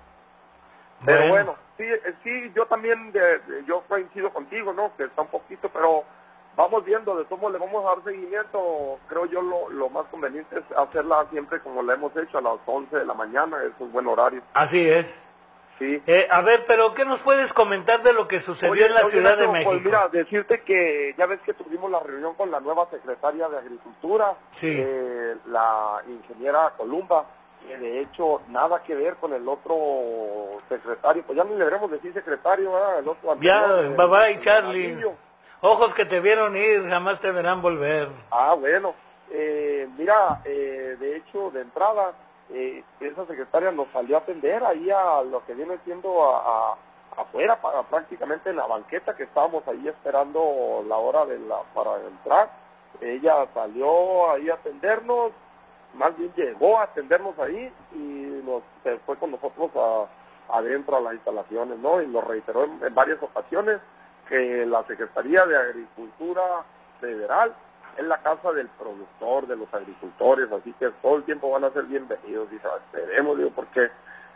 Pero bueno, bueno sí sí yo también de, de, yo coincido contigo, ¿no? Que está un poquito, pero vamos viendo de cómo le vamos a dar seguimiento. Creo yo lo, lo más conveniente es hacerla siempre como la hemos hecho, a las once de la mañana, es un buen horario. Así es. Sí. Eh, a ver, pero ¿qué nos puedes comentar de lo que sucedió oye, en la oye, Ciudad Nacho, de México? Pues mira, decirte que ya ves que tuvimos la reunión con la nueva secretaria de Agricultura, sí. eh, la ingeniera Columba, que de hecho nada que ver con el otro secretario, pues ya no le deberemos decir secretario, ¿verdad? El otro anterior, ya, bye bye, Charlie. Anillo. Ojos que te vieron ir, jamás te verán volver. Ah, bueno. Eh, mira, eh, de hecho, de entrada, eh, esa secretaria nos salió a atender ahí a lo que viene siendo a, a, afuera, para, prácticamente en la banqueta, que estábamos ahí esperando la hora de la para entrar. Ella salió ahí a atendernos, más bien llegó a atendernos ahí y nos se fue con nosotros a, adentro a las instalaciones, ¿no? Y lo reiteró en, en varias ocasiones, que la Secretaría de Agricultura Federal es la casa del productor, de los agricultores, así que todo el tiempo van a ser bienvenidos, dice, esperemos, digo, porque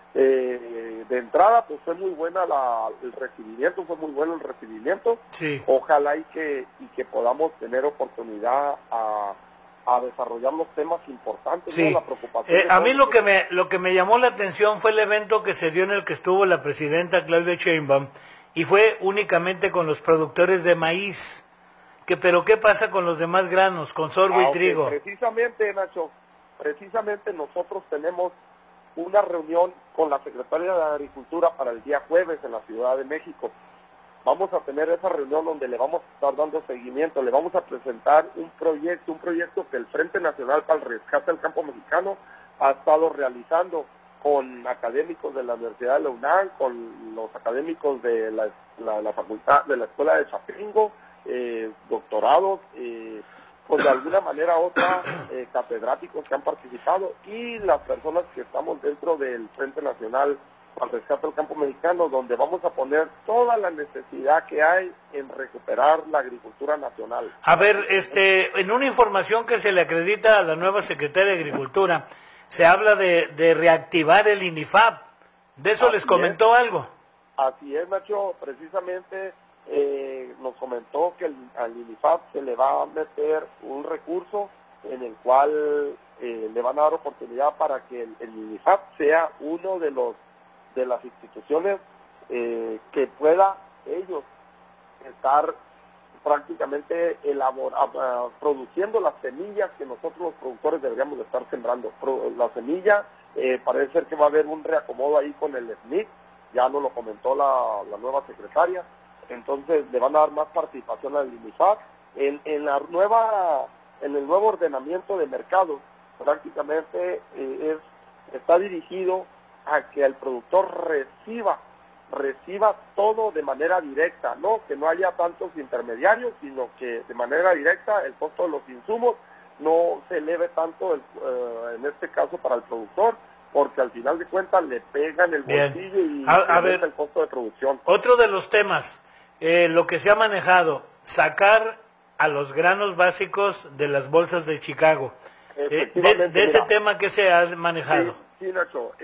eh, de entrada pues fue muy buena la, el recibimiento, fue muy bueno el recibimiento, sí. Ojalá y que, y que podamos tener oportunidad a, a desarrollar los temas importantes, sí. ¿no? La preocupación. Eh, a mí lo que me lo que me llamó la atención fue el evento que se dio en el que estuvo la presidenta Claudia Sheinbaum, y fue únicamente con los productores de maíz. Que, pero ¿qué pasa con los demás granos, con sorgo ah, y okay. trigo? Precisamente, Nacho, precisamente nosotros tenemos una reunión con la Secretaría de Agricultura para el día jueves en la Ciudad de México. Vamos a tener esa reunión donde le vamos a estar dando seguimiento, le vamos a presentar un proyecto, un proyecto que el Frente Nacional para el Rescate del Campo Mexicano ha estado realizando con académicos de la Universidad de la UNAM, con los académicos de la, la, la facultad, de la Escuela de Chapingo, eh, doctorados, eh, pues de alguna manera u otra, eh, catedráticos que han participado, y las personas que estamos dentro del Frente Nacional para el Rescate del Campo Mexicano, donde vamos a poner toda la necesidad que hay en recuperar la agricultura nacional. A ver, este, en una información que se le acredita a la nueva secretaria de Agricultura, se habla de, de reactivar el INIFAP. ¿De eso Así les comentó es. algo? Así es, Nacho, precisamente eh, nos comentó que el, al INIFAP se le va a meter un recurso en el cual eh, le van a dar oportunidad para que el, el INIFAP sea uno de los de las instituciones eh, que pueda ellos estar prácticamente elabora, uh, produciendo las semillas que nosotros los productores deberíamos de estar sembrando. Pro, la semilla, eh, parece ser que va a haber un reacomodo ahí con el S N I C, ya nos lo comentó la, la nueva secretaria, entonces le van a dar más participación al INIFAP. En, en la nueva, en el nuevo ordenamiento de mercados, prácticamente eh, es, está dirigido a que el productor reciba reciba todo de manera directa, no que no haya tantos intermediarios, sino que de manera directa el costo de los insumos no se eleve tanto, el, eh, en este caso para el productor, porque al final de cuentas le pegan el Bien. bolsillo y A- a ver. el costo de producción. Otro de los temas, eh, lo que se ha manejado, sacar a los granos básicos de las bolsas de Chicago. Eh, de, Efectivamente, de ese mira. tema que se ha manejado. Sí, sí, Nacho.